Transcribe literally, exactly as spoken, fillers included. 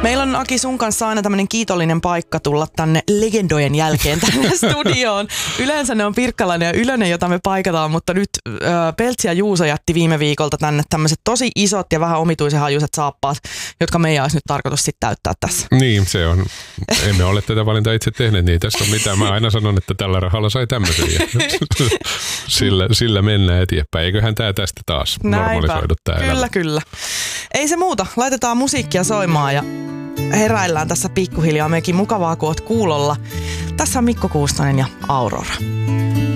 Meillä on Aki sun kanssa aina tämmöinen kiitollinen paikka tulla tänne legendojen jälkeen tänne studioon. Yleensä ne on Pirkkalainen ja Ylönen, jota me paikataan, mutta nyt äh, Peltsi ja Juuso jätti viime viikolta tänne tämmöiset tosi isot ja vähän omituisen hajuiset saappaat, jotka meidän olisi nyt tarkoitus sitten täyttää tässä. Niin, se on. Emme ole tätä valintaa itse tehneet, niin tässä on mitään. Mä aina sanon, että tällä rahalla sai tämmöisen. sillä, sillä mennään eteenpäin. Eiköhän tää tästä taas normalisoidu tää Kyllä, elämä. kyllä. Ei se muuta. Laitetaan musiikkia soimaan ja heräillään tässä pikkuhiljaa. Mekin mukavaa, kun oot kuulolla. Tässä on Mikko Kuustonen ja Aurora.